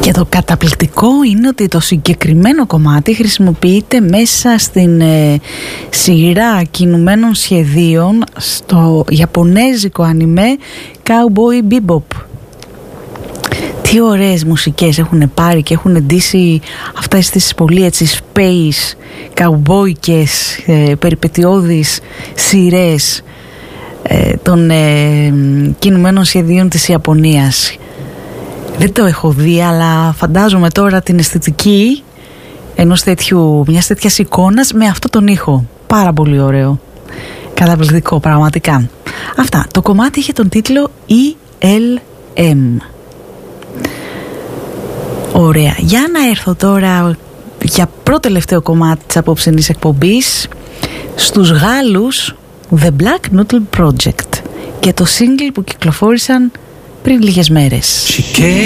Και το καταπληκτικό είναι ότι το συγκεκριμένο κομμάτι χρησιμοποιείται μέσα στην σειρά κινουμένων σχεδίων στο ιαπωνέζικο ανιμέ Cowboy Bebop. Τι ωραίες μουσικές έχουν πάρει και έχουν ντύσει αυτές τις πολύ έτσι space, καουμπόικες, περιπετειώδεις σειρές των κινουμένων σχεδίων της Ιαπωνίας. Δεν το έχω δει, αλλά φαντάζομαι τώρα την αισθητική μιας τέτοιας εικόνας με αυτό τον ήχο. Πάρα πολύ ωραίο. Καταπληκτικό, πραγματικά. Αυτά. Το κομμάτι είχε τον τίτλο ELM. Ωραία. Για να έρθω τώρα για πρώτο τελευταίο κομμάτι της απόψινής εκπομπής στους Γάλλους The Black Noodle Project και το single που κυκλοφόρησαν πριν λίγες μέρες.